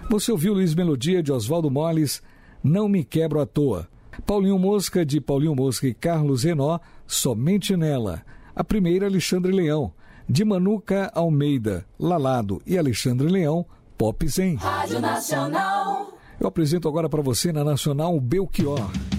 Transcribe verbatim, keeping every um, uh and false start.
Você ouviu Luiz Melodia de Oswaldo Molles, Não Me Quebro à Toa. Paulinho Mosca de Paulinho Mosca e Carlos Renó, Somente Nela. A primeira, Alexandre Leão, de Manuca Almeida, Lalado e Alexandre Leão, Pop Zen. Rádio Nacional. Eu apresento agora para você na Nacional Belchior.